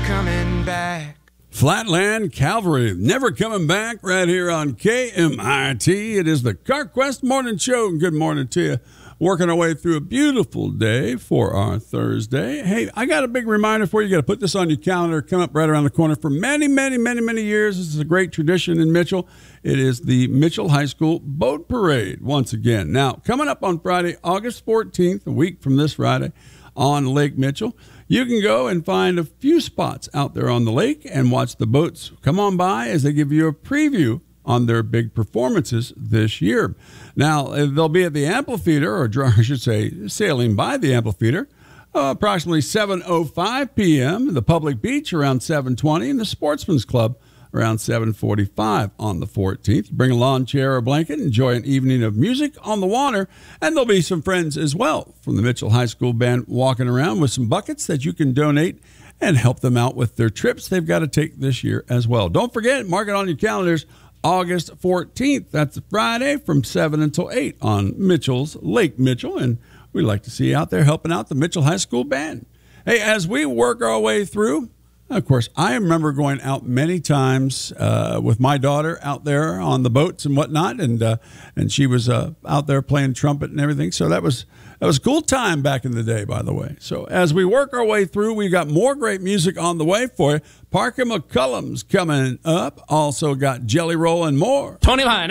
coming back. Flatland Cavalry, never coming back, right here on KMIT. It is the CarQuest Morning Show. Good morning to you. Working our way through a beautiful day for our Thursday. Hey, I got a big reminder for you. You got to put this on your calendar. Come up right around the corner. For many, many, many, many years, this is a great tradition in Mitchell. It is the Mitchell High School Boat Parade once again. Now, coming up on Friday, August 14th, a week from this Friday, on Lake Mitchell, you can go and find a few spots out there on the lake and watch the boats come on by as they give you a preview on their big performances this year. Now, they'll be at the amphitheater, or I should say sailing by the amphitheater, approximately 7:05 p.m., the public beach around 7:20, and the Sportsman's Club around 7:45 on the 14th. Bring a lawn chair or blanket, enjoy an evening of music on the water, and there'll be some friends as well from the Mitchell High School Band walking around with some buckets that you can donate and help them out with their trips they've got to take this year as well. Don't forget, mark it on your calendars, August 14th. That's a Friday from 7 until 8 on Mitchell's Lake Mitchell, and we'd like to see you out there helping out the Mitchell High School Band. Hey, as we work our way through, of course, I remember going out many times with my daughter out there on the boats and whatnot, and she was out there playing trumpet and everything. So that was a cool time back in the day, by the way. So as we work our way through, we got more great music on the way for you. Parker McCullum's coming up. Also got Jelly Roll and more. Tony Vine.